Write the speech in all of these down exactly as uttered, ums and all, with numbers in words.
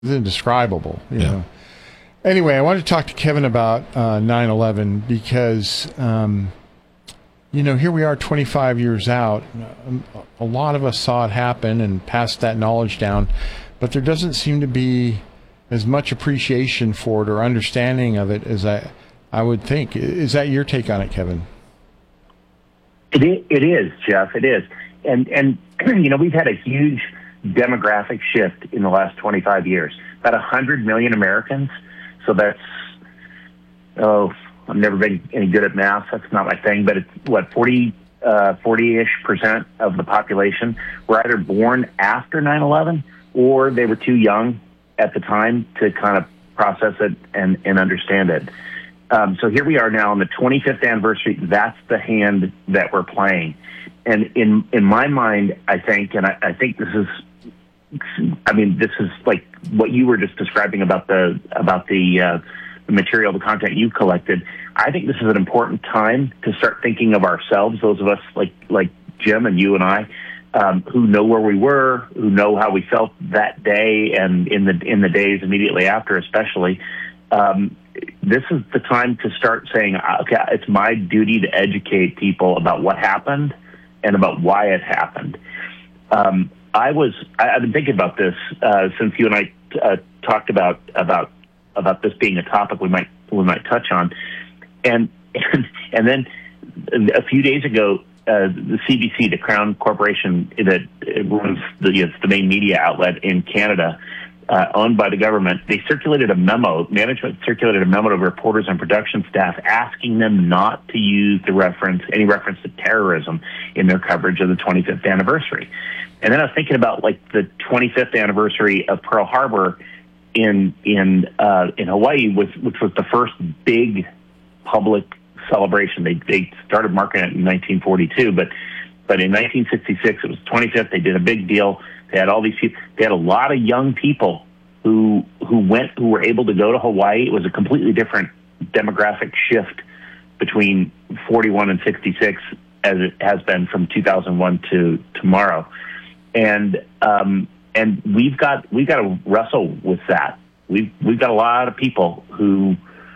It's indescribable, you Yeah. know. Anyway, I wanted to talk to Kevin about uh, nine eleven because, um, you know, here we are twenty-five years out. A lot of us saw it happen and passed that knowledge down, but there doesn't seem to be as much appreciation for it or understanding of it as I, I would think. Is that your take on it, Kevin? It is, it is, Jeff. It is. And, and you know, we've had a huge demographic shift in the last twenty-five years. About one hundred million Americans. So that's, oh, I've never been any good at math. That's not my thing. But it's, what, forty, uh, forty-ish percent of the population were either born after nine eleven or they were too young at the time to kind of process it and, and understand it. Um, so here we are now on the twenty-fifth anniversary. That's the hand that we're playing. And in, in my mind, I think, and I, I think this is, I mean, this is like what you were just describing about the about the, uh, the material, the content you collected. I think this is an important time to start thinking of ourselves, those of us like like Jim and you and I, um, who know where we were, who know how we felt that day and in the in the days immediately after, especially. Um, this is the time to start saying, okay, it's my duty to educate people about what happened and about why it happened. Um, I was, I, I've been thinking about this, uh, since you and I, uh, talked about, about, about this being a topic we might, we might touch on. And, and, and then a few days ago, uh, the C B C, the Crown Corporation that runs the, it's the main media outlet in Canada, uh, owned by the government, they circulated a memo, management circulated a memo to reporters and production staff asking them not to use the reference, any reference to terrorism in their coverage of the twenty-fifth anniversary. And then I was thinking about like the twenty-fifth anniversary of Pearl Harbor in in uh, in Hawaii, which, which was the first big public celebration. They they started marking it in nineteen forty-two, but but in nineteen sixty-six it was twenty-fifth. They did a big deal. They had all these people. They had a lot of young people who who went who were able to go to Hawaii. It was a completely different demographic shift between forty-one and sixty-six, as it has been from two thousand one to tomorrow. And um, and we've got we've got to wrestle with that. We've we've got a lot of people who,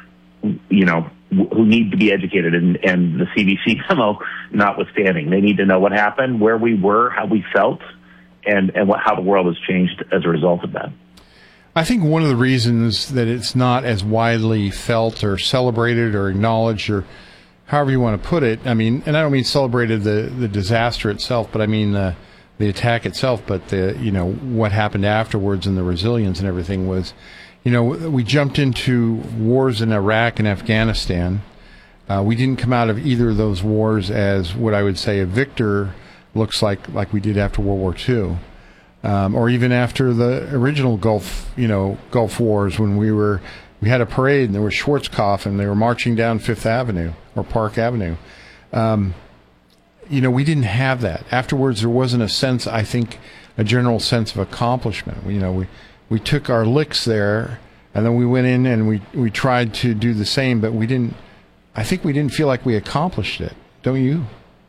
you know, who need to be educated, and, and the C B C memo notwithstanding, they need to know what happened, where we were, how we felt, and and what, how the world has changed as a result of that. I think one of the reasons that it's not as widely felt or celebrated or acknowledged or however you want to put it, I mean, and I don't mean celebrated the, the disaster itself, but I mean the the attack itself, but the, you know, what happened afterwards and the resilience and everything was, you know, we jumped into wars in Iraq and Afghanistan. Uh, we didn't come out of either of those wars as what I would say a victor looks like, like we did after World War Two. Um, or even after the original Gulf, you know, Gulf Wars, when we were, we had a parade and there was Schwarzkopf and they were marching down Fifth Avenue or Park Avenue. Um, you know, we didn't have that. Afterwards, there wasn't a sense, I think, a general sense of accomplishment. You know, we, we took our licks there and then we went in and we, we tried to do the same, but we didn't, I think we didn't feel like we accomplished it. Don't you?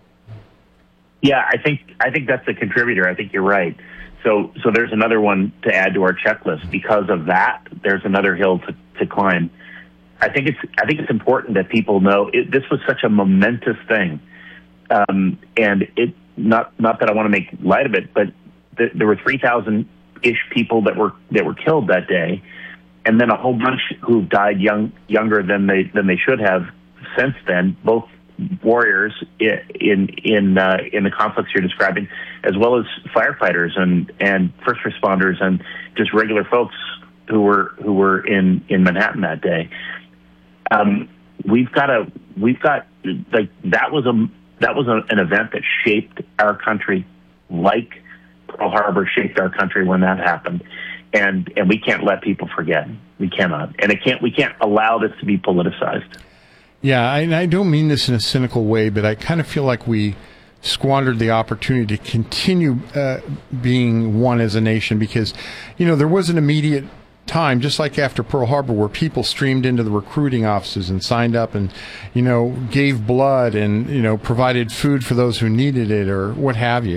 Yeah, I think, I think that's a contributor. I think you're right. So, so there's another one to add to our checklist. Because of that, there's another hill to, to climb. I think it's, I think it's important that people know it, this was such a momentous thing. Um, and it, not, not that I want to make light of it, but th- there were three thousand ish people that were, that were killed that day. And then a whole bunch who died young, younger than they, than they should have since then, both warriors in, in, uh, in the conflicts you're describing, as well as firefighters and, and first responders and just regular folks who were, who were in, in Manhattan that day. Um, we've got a, we've got, like, that was a, that was a, an event that shaped our country, like Pearl Harbor shaped our country when that happened. And, and we can't let people forget. We cannot. And it can't, we can't allow this to be politicized. Yeah, I, I don't mean this in a cynical way, but I kind of feel like we squandered the opportunity to continue uh, being one as a nation because, you know, there was an immediate time, just like after Pearl Harbor, where people streamed into the recruiting offices and signed up and, you know, gave blood and, you know, provided food for those who needed it or what have you.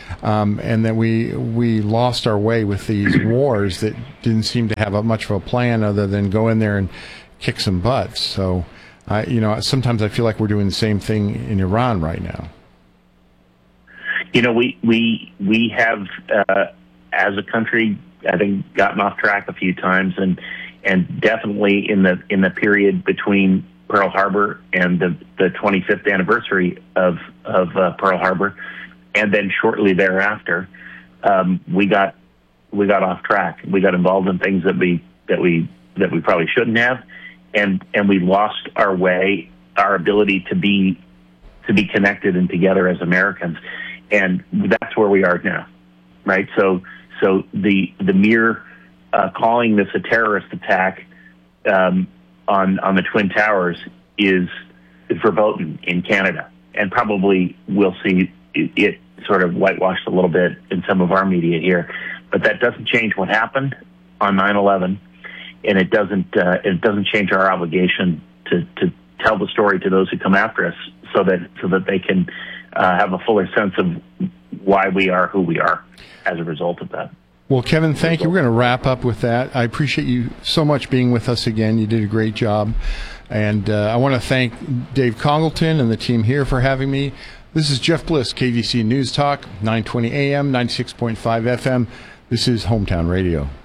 um, and that we we lost our way with these wars that didn't seem to have a, much of a plan other than go in there and kick some butts. So, I you know, sometimes I feel like we're doing the same thing in Iran right now. You know, we we we have uh, as a country, I think, gotten off track a few times, and and definitely in the in the period between Pearl Harbor and the, the twenty-fifth anniversary of of uh, Pearl Harbor, and then shortly thereafter, um, we got we got off track. We got involved in things that we that we that we probably shouldn't have, and and we lost our way, our ability to be to be connected and together as Americans, and that's where we are now, right? So so the the mere uh, calling this a terrorist attack Um, on on the Twin Towers is, is verboten in Canada, and probably we'll see it, it sort of whitewashed a little bit in some of our media here. But that doesn't change what happened on nine eleven, and it doesn't uh, it doesn't change our obligation to, to tell the story to those who come after us, so that so that they can uh, have a fuller sense of why we are who we are as a result of that. Well, Kevin, thank you. We're going to wrap up with that. I appreciate you so much being with us again. You did a great job. And uh, I want to thank Dave Congleton and the team here for having me. This is Jeff Bliss, K V C News Talk, nine twenty A M, ninety-six point five F M. This is Hometown Radio.